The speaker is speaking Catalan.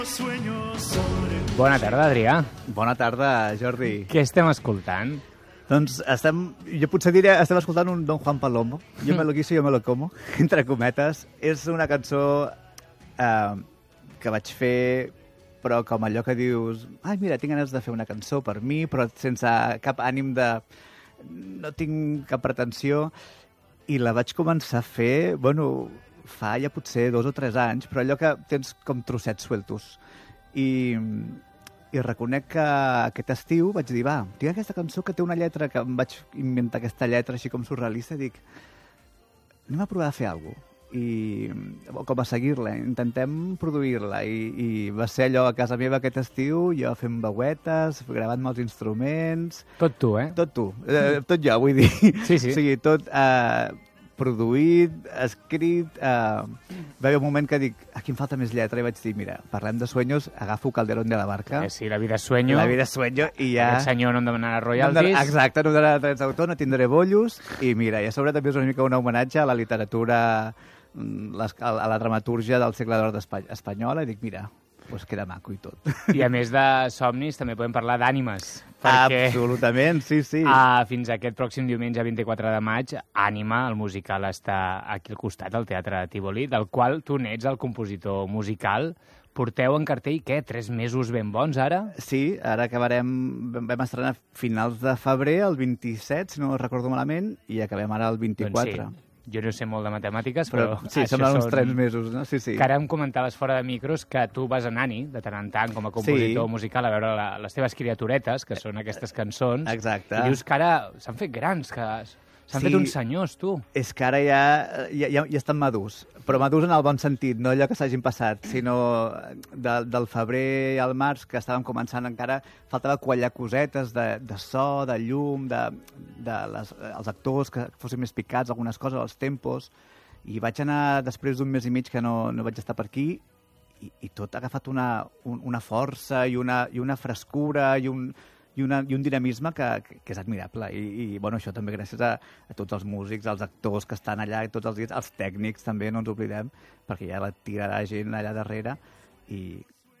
Bona tarda, Adrià. Bona tarda, Jordi. Què estem escoltant? Doncs jo potser diré, estem escoltant un Don Juan Palomo. Yo me lo quiso, yo me lo como, entre cometes. És una cançó que vaig fer, però com allò que dius, ai, mira, tinc ganes de fer una cançó per mi, però sense cap ànim de... No tinc cap pretensió. I la vaig començar a fer, bueno, fa ja potser 2 o 3 anys, però allò que tens com trossets sueltos. I reconec que aquest estiu vaig dir, va, tinc aquesta cançó que té una lletra, que em vaig inventar aquesta lletra així com surrealista, i dic, anem a provar a fer alguna cosa. I com a seguir-la, intentem produir-la. I va ser allò a casa meva aquest estiu, jo fent veuetes, gravant-me els instruments... Tot tu, eh? Tot tu, tot jo, vull dir. Sí, sí. O sigui, tot produït, escrit... Va haver un moment que dic, aquí em falta més lletra, i vaig dir, mira, parlem de sueños, agafo Calderón de la Barca. Sí, la vida es sueño. La vida es sueño, i ja... Aquest senyor no em demanarà royalties. Exacte, no em demanarà drets d'autor, no tindré bollos, i mira, i a sobre també és una mica un homenatge a la literatura, a la dramatúrgia del segle d'or espanyola, i dic, mira, doncs queda maco i tot. I a més de somnis, també podem parlar d'ànimes. Perquè... Absolutament, sí, sí. Fins aquest pròxim diumenge 24 de maig, Ànima, el musical, està aquí al costat, al Teatre Tívoli, del qual tu n'ets el compositor musical. Porteu en cartell, què, 3 mesos ben bons, ara? Sí, ara vam estrenar finals de febrer, el 27, si no recordo malament, i acabem ara el 24. Doncs sí. Jo no sé molt de matemàtiques, però sí, semblen uns 3 mesos, no? Sí, sí. Que ara em comentaves fora de micros que tu vas anar-hi, de tant en tant, com a compositor musical, a veure les teves criaturetes, que són aquestes cançons. Exacte. I dius que ara s'han fet grans, que s'han fet uns senyors, tu. És que ara ja estan madurs, però madurs en el bon sentit, no allò que s'hagin passat, sinó del febrer al març, que estàvem començant encara, faltava quallar cosetes de so, de llum, els actors que fossin més picats, algunes coses, els tempos, i vaig anar després d'un mes i mig que no vaig estar per aquí, i tot ha agafat una força i una frescura i un dinamisme que és admirable. I bueno, això també gràcies a tots els músics, als actors que estan allà, tots els dies, els tècnics també, no ens oblidem, perquè hi ha la tirada de gent allà darrere, i